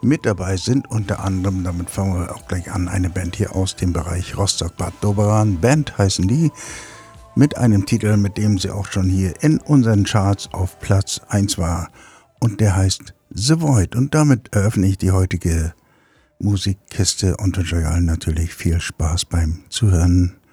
Mit dabei sind unter anderem, damit fangen wir auch gleich an, eine Band hier aus dem Bereich Rostock-Bad Doberan. Band heißen die, mit einem Titel, mit dem sie auch schon hier in unseren Charts auf Platz 1 war. Und der heißt The Void. Und damit eröffne ich die heutige Musikkiste und wünsche euch allen natürlich viel Spaß beim Zuhören.